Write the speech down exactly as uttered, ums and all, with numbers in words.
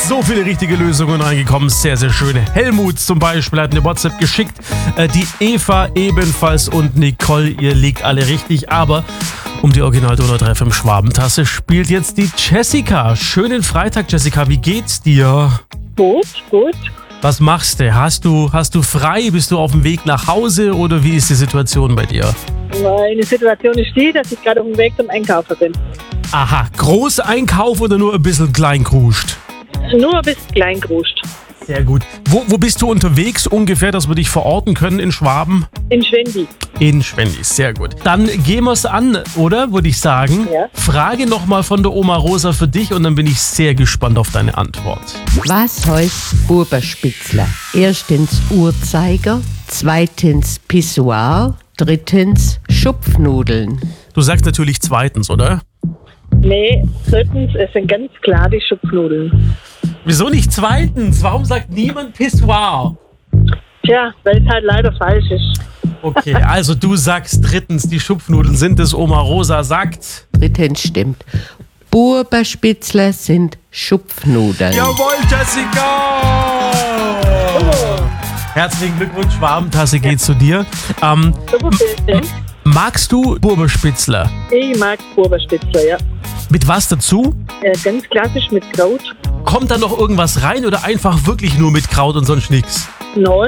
so viele richtige Lösungen reingekommen. Sehr, sehr schön. Helmut zum Beispiel hat eine WhatsApp geschickt. Äh, die Eva ebenfalls und Nicole, ihr liegt alle richtig. Aber um die Original Donau drei F M Schwabentasse spielt jetzt die Jessica. Schönen Freitag, Jessica. Wie geht's dir? Gut, gut. Was machst du? Hast du, hast du frei? Bist du auf dem Weg nach Hause oder wie ist die Situation bei dir? Meine Situation ist die, dass ich gerade auf dem Weg zum Einkaufen bin. Aha, Großeinkauf oder nur ein bisschen Kleinkruscht? Nur ein bisschen Kleingruscht. Sehr gut. Wo, wo bist du unterwegs ungefähr, dass wir dich verorten können in Schwaben? In Schwendi. In Schwendi, sehr gut. Dann gehen wir es an, oder? Würde ich sagen. Ja. Frage nochmal von der Oma Rosa für dich und dann bin ich sehr gespannt auf deine Antwort. Was heißt Buberspitzler? Erstens Uhrzeiger, zweitens Pissoir, drittens Schupfnudeln. Du sagst natürlich zweitens, oder? Nee, drittens, es sind ganz klar die Schupfnudeln. Wieso nicht zweitens? Warum sagt niemand Pissoir? Tja, weil es halt leider falsch ist. Okay, also du sagst drittens, die Schupfnudeln sind es. Oma Rosa sagt... Drittens stimmt. Buberspitzler sind Schupfnudeln. Jawohl, Jessica! Oh. Herzlichen Glückwunsch, Schwabentasse geht zu dir. Ähm, Super, vielen Dank. magst du Buberspitzler? Ich mag Buberspitzler, ja. Mit was dazu? Äh, ganz klassisch mit Kraut. Kommt da noch irgendwas rein oder einfach wirklich nur mit Kraut und sonst nichts? Nein,